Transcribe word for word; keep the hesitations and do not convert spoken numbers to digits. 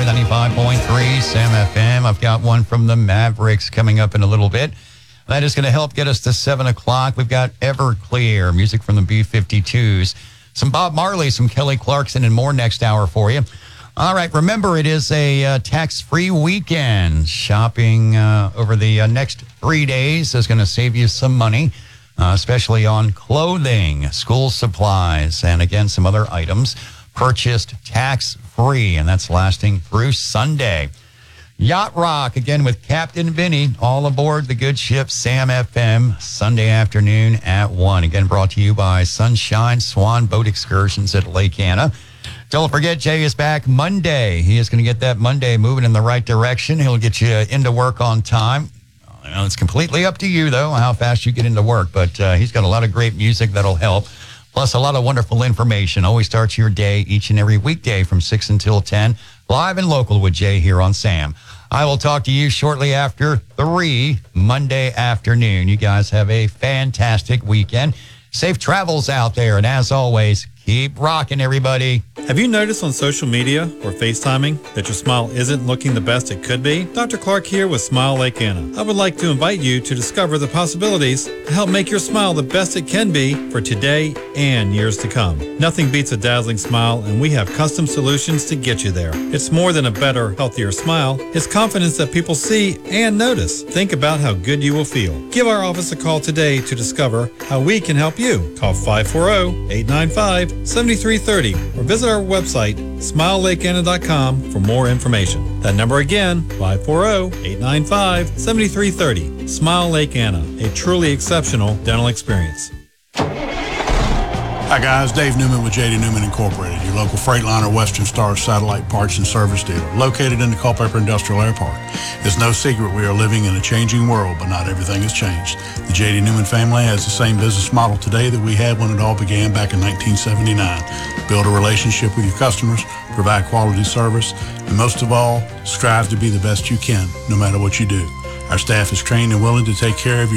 ninety-five point three Sam F M. I've got one from the Mavericks coming up in a little bit. That is going to help get us to seven o'clock. We've got Everclear, music from the B fifty-twos, some Bob Marley, some Kelly Clarkson, and more next hour for you. All right, remember, it is a uh, tax-free weekend. Shopping uh, over the uh, next three days is going to save you some money, uh, especially on clothing, school supplies, and again, some other items purchased tax-free, and that's lasting through Sunday. Yacht Rock, again with Captain Vinny, all aboard the good ship Sam F M, Sunday afternoon at one. Again, brought to you by Sunshine Swan Boat Excursions at Lake Anna. Don't forget, Jay is back Monday. He is going to get that Monday moving in the right direction. He'll get you into work on time. You know, it's completely up to you, though, how fast you get into work. But uh, he's got a lot of great music that'll help, plus a lot of wonderful information. Always starts your day each and every weekday from six until ten, live and local with Jay here on Sam. I will talk to you shortly after three Monday afternoon. You guys have a fantastic weekend. Safe travels out there. And as always, keep rocking, everybody. Have you noticed on social media or FaceTiming that your smile isn't looking the best it could be? Doctor Clark here with Smile Lake Anna. I would like to invite you to discover the possibilities to help make your smile the best it can be for today and years to come. Nothing beats a dazzling smile, and we have custom solutions to get you there. It's more than a better, healthier smile. It's confidence that people see and notice. Think about how good you will feel. Give our office a call today to discover how we can help you. Call five four zero, eight nine five, seven three three zero or visit our website, smile lake anna dot com, for more information. That number again, five four zero, eight nine five, seven three three zero. Smile Lake Anna, a truly exceptional dental experience. Hi guys, Dave Newman with J D Newman Incorporated, your local Freightliner Western Star satellite parts and service dealer, located in the Culpeper Industrial Air Park. It's no secret we are living in a changing world, but not everything has changed. The J D Newman family has the same business model today that we had when it all began back in nineteen seventy-nine. Build a relationship with your customers, provide quality service, and most of all, strive to be the best you can, no matter what you do. Our staff is trained and willing to take care of you